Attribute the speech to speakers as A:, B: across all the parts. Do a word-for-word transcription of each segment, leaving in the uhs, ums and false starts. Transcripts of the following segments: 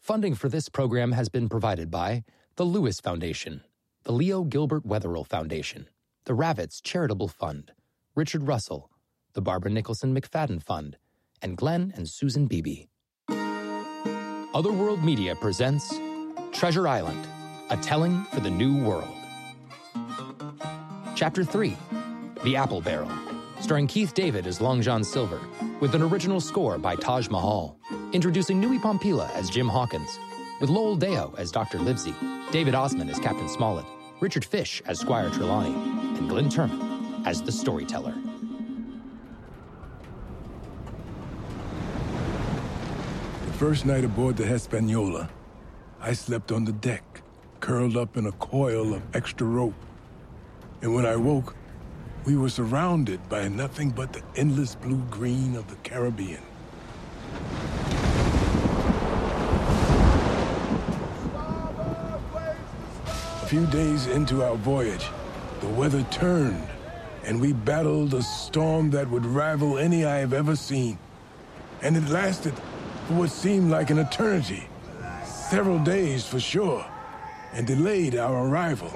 A: Funding for this program has been provided by the Lewis Foundation, the Leo Gilbert Wetherill Foundation, the Ravitz Charitable Fund, Richard Russell, the Barbara Nicholson McFadden Fund, and Glenn and Susan Beebe. Otherworld Media presents Treasure Island, A Telling for the New World. Chapter three, The Apple Barrel, starring Keith David as Long John Silver, with an original score by Taj Mahal, introducing Nui Pompila as Jim Hawkins, with Lowell Deo as Doctor Livesey, David Osmond as Captain Smollett, Richard Fish as Squire Trelawney, and Glenn Turman as the storyteller.
B: The first night aboard the Hispaniola, I slept on the deck, curled up in a coil of extra rope. And when I woke, we were surrounded by nothing but the endless blue-green of the Caribbean. A few days into our voyage, the weather turned, and we battled a storm that would rival any I have ever seen. And it lasted for what seemed like an eternity, several days for sure, and delayed our arrival.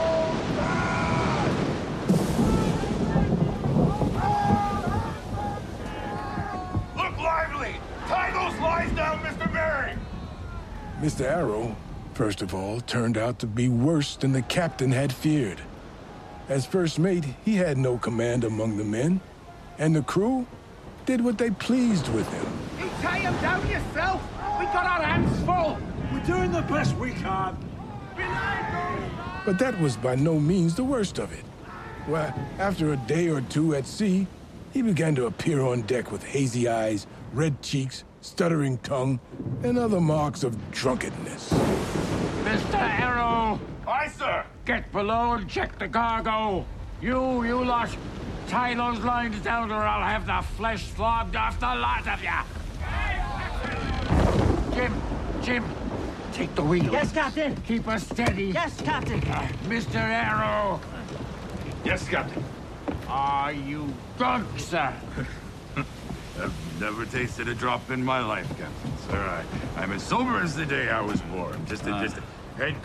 C: Look lively! Tie those lines down, Mister Barry!
B: Mister Arrow, first of all, turned out to be worse than the captain had feared. As first mate, he had no command among the men, and the crew did what they pleased with him.
C: You tie him down yourself! We got our hands full!
D: We're doing the best we can.
B: But that was by no means the worst of it. Well, after a day or two at sea, he began to appear on deck with hazy eyes, red cheeks, stuttering tongue, and other marks of drunkenness.
E: Mister Arrow!
C: Aye, sir!
E: Get below and check the cargo. You, you lot, tie those lines down or I'll have the flesh slobbed off the lot of you. Jim, Jim, take the wheel.
F: Yes, Captain.
E: Keep us steady.
F: Yes, Captain.
E: Uh, Mister Arrow.
C: Yes, Captain.
E: Are you drunk, sir?
C: I've never tasted a drop in my life, Captain. Sir, I, I'm as sober as the day I was born. Just a,
E: Uh.
C: just a head